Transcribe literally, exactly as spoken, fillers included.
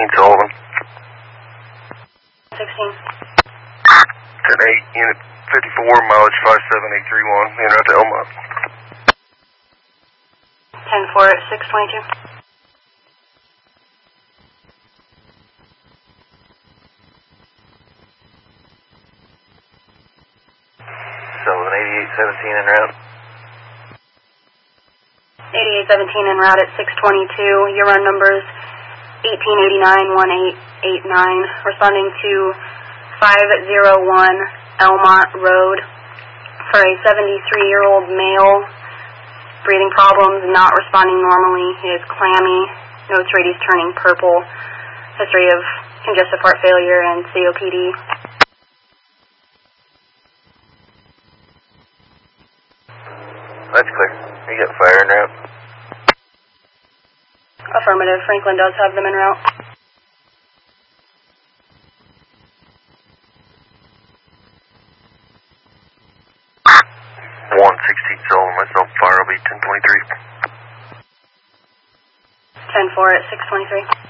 sixteen Sullivan. sixteen. ten eight, unit fifty-four, mileage five seven eight three one, en route to Elmont. ten four at six twenty-two. Sullivan eighty-eight seventeen en route. eighty-eight seventeen en route at six twenty-two. Your run numbers eighteen eighty-nine one eight eight nine. Responding to five oh one Elmont Road for a seventy-three-year-old male. Breathing problems, not responding normally. He is clammy. Nose radius turning purple. History of congestive heart failure and C O P D. That's clear. You got fire en route? Affirmative. Franklin does have them en route. one sixteen Sullivan, myself, fire will be ten twenty-three. ten four at six twenty-three.